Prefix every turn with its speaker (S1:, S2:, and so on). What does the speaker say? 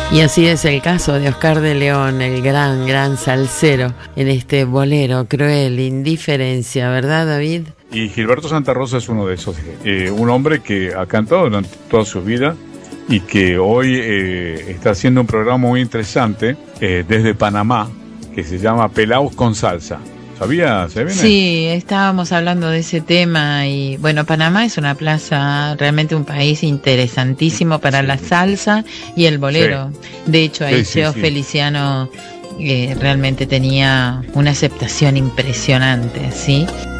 S1: Y así es el caso de Oscar de León, el gran salsero, en este bolero Cruel, Indiferencia, ¿verdad, David?
S2: Y Gilberto Santa Rosa es uno de esos, un hombre que ha cantado durante toda su vida y que hoy está haciendo un programa muy interesante desde Panamá, que se llama Pelaos con Salsa. ¿Sabías?
S1: Sí, estábamos hablando de ese tema y bueno, Panamá es una plaza, realmente un país interesantísimo para la salsa y el bolero. Sí. De hecho, ahí Cheo Feliciano realmente tenía una aceptación impresionante, ¿sí?